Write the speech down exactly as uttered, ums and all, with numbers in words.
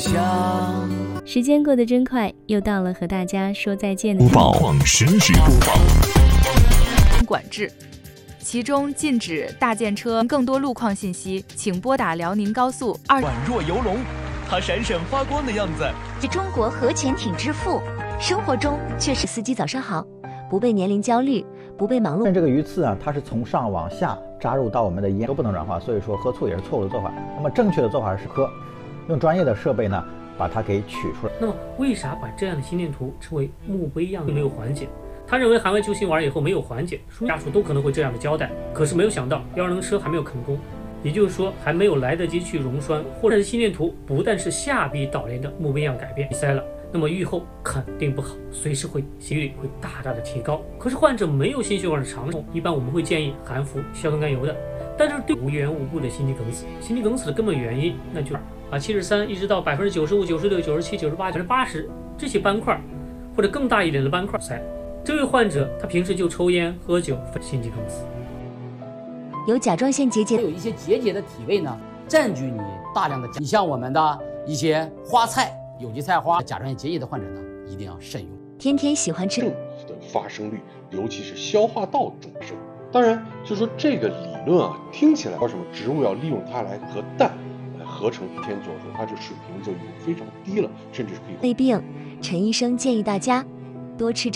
时间过得真快，又到了和大家说再见的播报实时播报。 管制，其中禁止大件车。更多路况信息，请拨打辽宁高速二。 宛若游龙，它闪闪发光的样子。 是中国核潜艇之父，生活中却是司机早上好，不被年龄焦虑，不被忙碌。 这个鱼刺啊，它是从上往下扎入到我们的咽，都不能软化，所以说喝醋也是错误的做法。那么正确的做法是喝，用专业的设备呢把它给取出来。 那么为啥把这样的心电图称为墓碑样并没有缓解？他认为海外救星完以后没有缓解，家属都可能会这样的交代。可是没有想到幺二零车还没有成功，也就是说还没有来得及去溶栓，或者是心电图不但是下臂导联的墓碑样改变塞了，那么预后肯定不好，随时会心率会大大的提高。可是患者没有心血管的常痛，一般我们会建议含服硝酸甘油的。但是对无缘无故的心肌梗死，心肌梗死的根本原因那就是啊七十三一直到百分之九十五、九十六、九十七、九十八、百分之八十这些斑块或者更大一点的斑块塞。这位患者他平时就抽烟喝酒，心肌梗死。 有甲状腺结节， 有一些结节的体位呢，占据你大量的。你像我们的一些花菜、有机菜花，甲状腺结节的患者呢，一定要慎用。 天天喜欢吃症的发生率，尤其是消化道中症。当然，就说这个理论啊，听起来说什么植物要利用它来和氮来合成天作说，它这水平就已经非常低了，甚至是可以。 胃病，陈医生建议大家多吃。